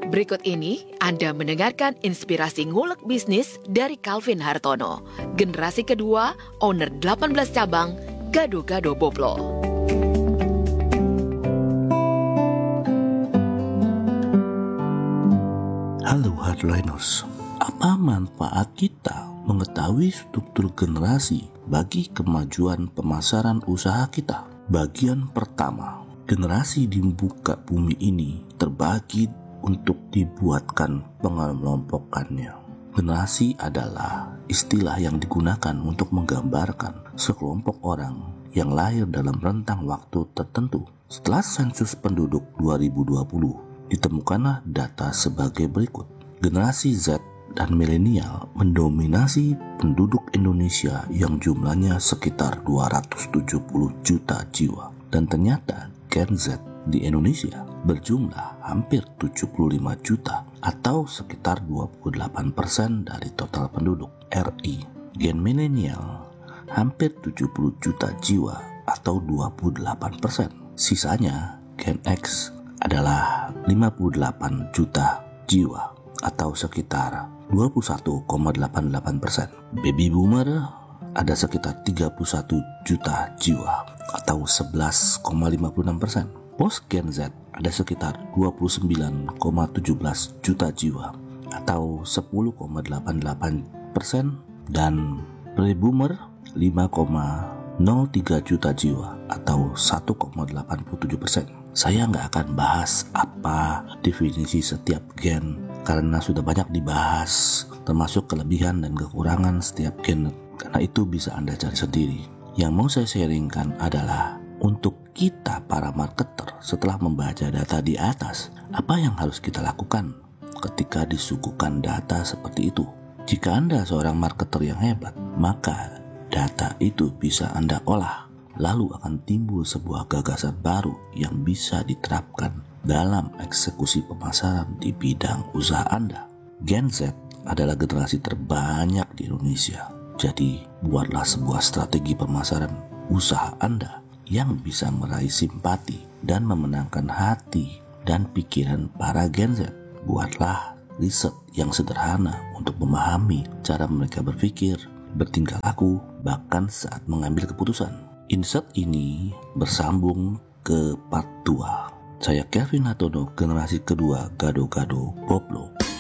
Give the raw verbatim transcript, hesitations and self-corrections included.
Berikut ini Anda mendengarkan inspirasi ngulek bisnis dari Calvin Hartono, generasi kedua, owner delapan belas cabang, Gado-Gado Boplo. Halo hardliners, apa manfaat kita mengetahui struktur generasi bagi kemajuan pemasaran usaha kita? Bagian pertama, generasi di muka bumi ini terbagi untuk dibuatkan pengelompokannya. Generasi adalah istilah yang digunakan untuk menggambarkan sekelompok orang yang lahir dalam rentang waktu tertentu. Setelah sensus penduduk dua ribu dua puluh, ditemukanlah data sebagai berikut. Generasi Z dan milenial mendominasi penduduk Indonesia yang jumlahnya sekitar dua ratus tujuh puluh juta jiwa. Dan ternyata Gen Z di Indonesia berjumlah hampir tujuh puluh lima juta atau sekitar dua puluh delapan persen dari total penduduk R I. Gen milenial hampir tujuh puluh juta jiwa atau dua puluh delapan persen. Sisanya Gen X adalah lima puluh delapan juta jiwa atau sekitar dua puluh satu koma delapan delapan persen. Baby Boomer ada sekitar tiga puluh satu juta jiwa atau sebelas koma lima puluh enam persen. Post Gen Z ada sekitar dua puluh sembilan koma satu tujuh juta jiwa atau sepuluh koma delapan delapan persen dan Pre Boomer lima koma nol tiga juta jiwa atau satu koma delapan tujuh persen. Saya nggak akan bahas apa definisi setiap gen karena sudah banyak dibahas, termasuk kelebihan dan kekurangan setiap gen, karena itu bisa Anda cari sendiri. Yang mau saya sharingkan adalah untuk kita para marketer setelah membaca data di atas, apa yang harus kita lakukan ketika disuguhkan data seperti itu. Jika Anda seorang marketer yang hebat, maka data itu bisa Anda olah. Lalu akan timbul sebuah gagasan baru yang bisa diterapkan dalam eksekusi pemasaran di bidang usaha Anda. Gen Z adalah generasi terbanyak di Indonesia. Jadi, buatlah sebuah strategi pemasaran usaha Anda yang bisa meraih simpati dan memenangkan hati dan pikiran para Gen Z. Buatlah riset yang sederhana untuk memahami cara mereka berpikir, bertingkah laku, bahkan saat mengambil keputusan. Insert ini bersambung ke part dua. Saya Calvin Hartono, generasi kedua Gado-Gado Boplo.